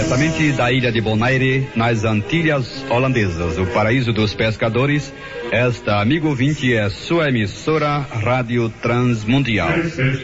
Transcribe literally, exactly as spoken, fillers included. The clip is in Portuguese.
Diretamente da ilha de Bonaire, nas Antilhas Holandesas, o paraíso dos pescadores, esta, amigo ouvinte, é sua emissora Rádio Transmundial.